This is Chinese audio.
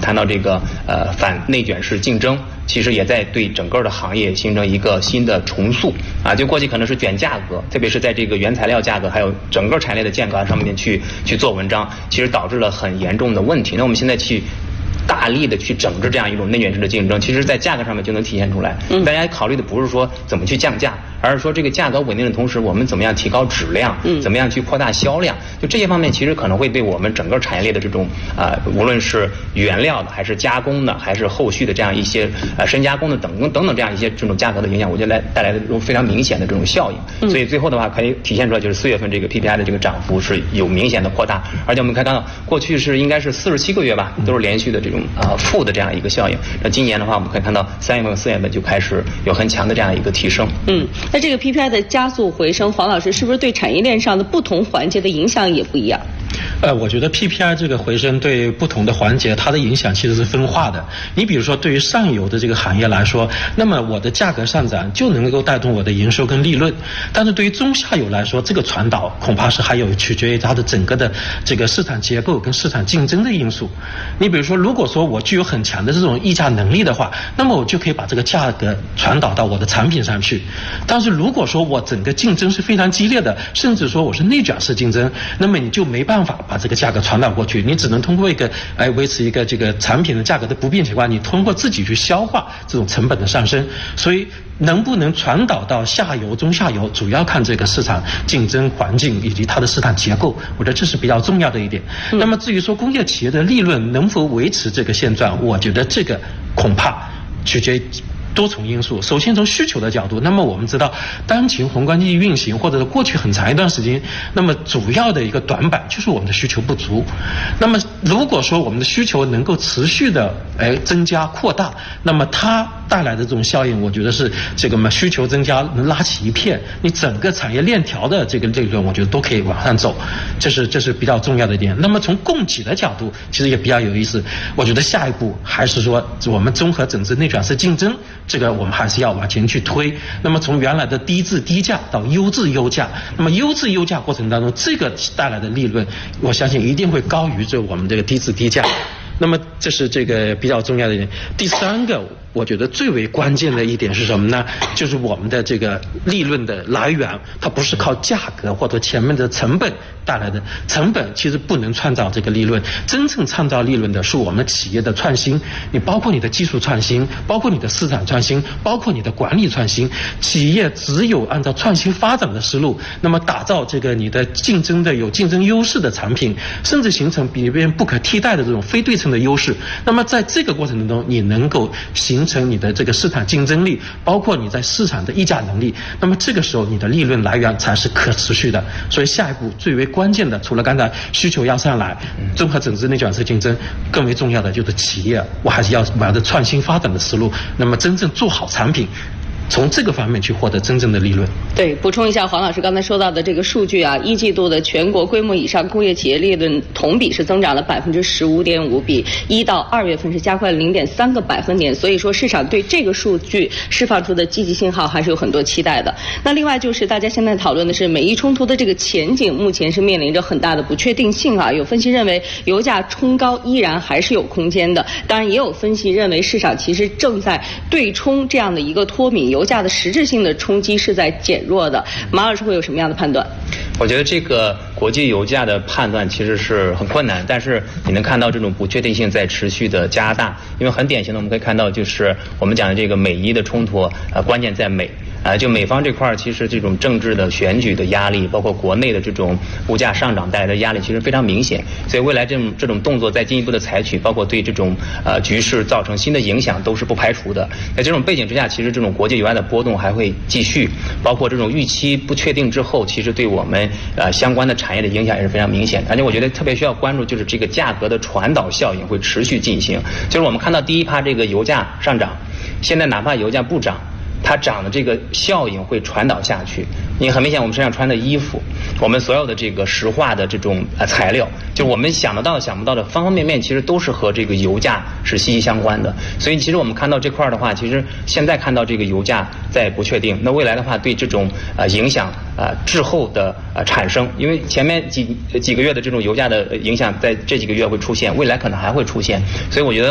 谈到这个反内卷式竞争，其实也在对整个的行业形成一个新的重塑啊。就过去可能是卷价格，特别是在这个原材料价格还有整个产业链的价格上面去做文章，其实导致了很严重的问题。那我们现在去大力的去整治这样一种内卷式的竞争，其实在价格上面就能体现出来。大家考虑的不是说怎么去降价，而是说这个价格稳定的同时，我们怎么样提高质量，怎么样去扩大销量，就这些方面其实可能会对我们整个产业链的这种无论是原料的还是加工的还是后续的这样一些深加工的等等这样一些这种价格的影响，我觉得带来的这种非常明显的这种效应。所以最后的话可以体现出来，就是4月份这个 PPI 的这个涨幅是有明显的扩大，而且我们看到过去应该是47个月吧，都是连续的这种负的这样一个效应。那今年的话，我们可以看到3月份、4月份就开始有很强的这样一个提升。 那这个 PPI 的加速回升，黄老师是不是对产业链上的不同环节的影响也不一样？ 我觉得 PPI 这个回升对不同的环节它的影响其实是分化的。你比如说对于上游的这个行业来说，那么我的价格上涨就能够带动我的营收跟利润，但是对于中下游来说，这个传导恐怕是还有取决于它的整个的这个市场结构跟市场竞争的因素。你比如说如果说我具有很强的这种议价能力的话，那么我就可以把这个价格传导到我的产品上去。但是如果说我整个竞争是非常激烈的，甚至说我是内卷式竞争，那么你就没办法把这个价格传导过去，你只能通过一个维持一个这个产品的价格的不变情况，你通过自己去消化这种成本的上升。所以能不能传导到下游、中下游，主要看这个市场竞争环境以及它的市场结构，我觉得这是比较重要的一点。那么至于说工业企业的利润能否维持这个现状，我觉得这个恐怕取决于多重因素。首先从需求的角度，那么我们知道当前宏观经济运行或者是过去很长一段时间，那么主要的一个短板就是我们的需求不足。那么如果说我们的需求能够持续的增加扩大，那么它带来的这种效应，我觉得是这个需求增加能拉起一片，你整个产业链条的这个利润，我觉得都可以往上走，这是比较重要的一点。那么从供给的角度，其实也比较有意思。我觉得下一步还是说我们综合整治内卷式竞争，这个我们还是要往前去推。那么从原来的低质低价到优质优价，那么优质优价过程当中，这个带来的利润，我相信一定会高于我们这个低质低价。那么这是这个比较重要的一点。第三个，我觉得最为关键的一点是什么呢？就是我们的这个利润的来源，它不是靠价格或者前面的成本带来的，成本其实不能创造这个利润，真正创造利润的是我们企业的创新。你包括你的技术创新，包括你的市场创新，包括你的管理创新。企业只有按照创新发展的思路，那么打造这个你的竞争的有竞争优势的产品，甚至形成比别人不可替代的这种非对称的优势。那么在这个过程当中，你能够形成你的这个市场竞争力，包括你在市场的议价能力，那么这个时候你的利润来源才是可持续的。所以下一步最为关键的，除了刚才需求要上来，综合整治内卷式竞争，更为重要的就是企业，我还是要玩的创新发展的思路，那么真正做好产品，从这个方面去获得真正的利润。 对，补充一下黄老师刚才说到的这个数据啊，1季度的全国规模以上工业企业利润同比是增长了15.5%，比1到2月份是加快了0.3个百分点。所以说市场对这个数据释放出的积极信号还是有很多期待的。那另外就是大家现在讨论的是美伊冲突的这个前景，目前是面临着很大的不确定性啊。有分析认为油价冲高依然还是有空间的，当然也有分析认为市场其实正在对冲这样的一个脱敏油价的实质性的冲击是在减弱的。马老师会有什么样的判断？ 我觉得这个国际油价的判断其实是很困难，但是你能看到这种不确定性在持续的加大。因为很典型的我们可以看到，就是我们讲的这个美伊的冲突，关键在美。就美方这块其实这种政治的选举的压力，包括国内的这种物价上涨带来的压力其实非常明显。所以未来这种动作再进一步的采取，包括对这种局势造成新的影响都是不排除的。在这种背景之下，其实这种国际油价的波动还会继续，包括这种预期不确定之后，其实对我们相关的产业的影响也是非常明显的。而且我觉得特别需要关注，就是这个价格的传导效应会持续进行。就是我们看到第一趴这个油价上涨，现在哪怕油价不涨，它涨的这个效应会传导下去。你很明显，我们身上穿的衣服，我们所有的这个石化的这种材料，就我们想得到想不到的方方面面，其实都是和这个油价是息息相关的。所以其实我们看到这块的话，其实现在看到这个油价在不确定，那未来的话对这种影响滞后的产生，因为前面几个月的这种油价的影响在这几个月会出现，未来可能还会出现。所以我觉得